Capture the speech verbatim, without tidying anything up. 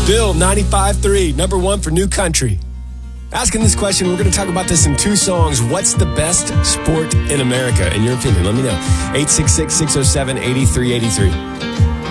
Bill, ninety-five three, number one for New Country. Asking this question, we're going to talk about this in two songs. What's the best sport in America, in your opinion? Let me know. eight six six, six oh seven, eight three eight three.